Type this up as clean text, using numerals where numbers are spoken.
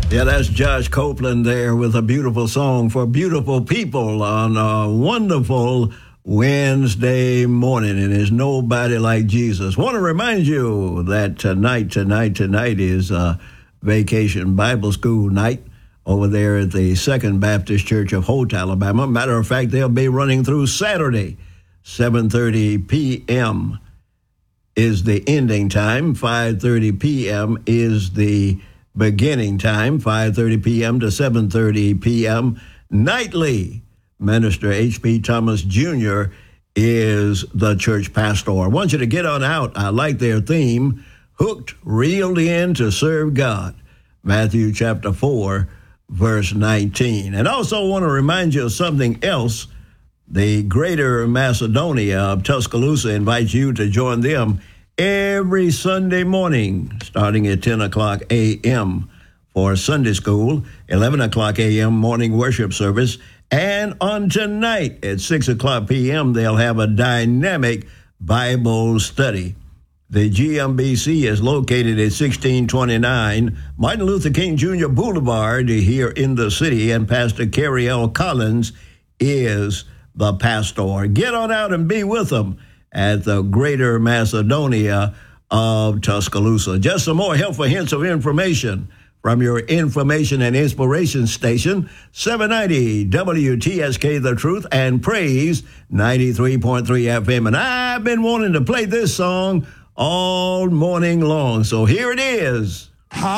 Yeah, that's Josh Copeland there with a beautiful song for beautiful people on a wonderful Wednesday morning. And there's nobody like Jesus. Want to remind you that tonight is Vacation Bible School night over there at the Second Baptist Church of Holt, Alabama. Matter of fact, they'll be running through Saturday, 7:30 p.m. is the ending time. 5:30 p.m. is the beginning time, 5:30 p.m. to 7:30 p.m. nightly. Minister H.P. Thomas Jr. is the church pastor. I want you to get on out. I like their theme, hooked, reeled in to serve God. Matthew chapter 4, verse 19. And also want to remind you of something else. The Greater Macedonia of Tuscaloosa invites you to join them every Sunday morning, starting at 10 o'clock a.m. for Sunday school, 11 o'clock a.m. morning worship service, and on tonight at 6 o'clock p.m., they'll have a dynamic Bible study. The GMBC is located at 1629 Martin Luther King Jr. Boulevard here in the city, and Pastor Carrie L. Collins is the pastor. Get on out and be with them at the Greater Macedonia of Tuscaloosa. Just some more helpful hints of information from your information and inspiration station, 790 WTSK The Truth and Praise 93.3 FM. And I've been wanting to play this song all morning long, so here it is.